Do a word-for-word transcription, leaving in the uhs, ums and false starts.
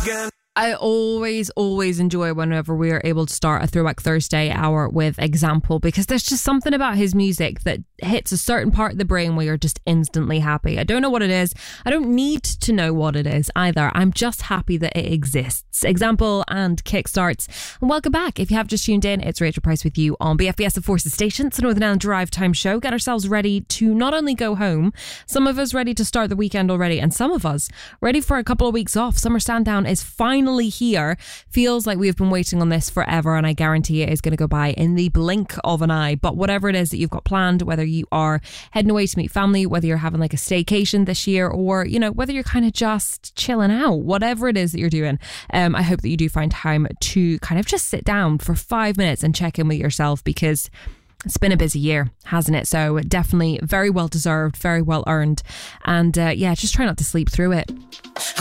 again. I always, always enjoy whenever we are able to start a Throwback Thursday hour with Example, because there's just something about his music that hits a certain part of the brain where you're just instantly happy. I don't know what it is. I don't need to know what it is either. I'm just happy that it exists. Example and Kickstarts. And welcome back. If you have just tuned in, it's Rachel Price with you on B F B S of Forces Station. It's the Northern Ireland Drive Time Show. Get ourselves ready to not only go home, some of us ready to start the weekend already, and some of us ready for a couple of weeks off. Summer Sandown is finally Finally here. Feels like we've been waiting on this forever, and I guarantee it is going to go by in the blink of an eye. But whatever it is that you've got planned, whether you are heading away to meet family, whether you're having like a staycation this year, or you know, whether you're kind of just chilling out, whatever it is that you're doing, um, I hope that you do find time to kind of just sit down for five minutes and check in with yourself, because it's been a busy year, hasn't it? So definitely very well deserved, very well earned, and uh, yeah, just try not to sleep through it.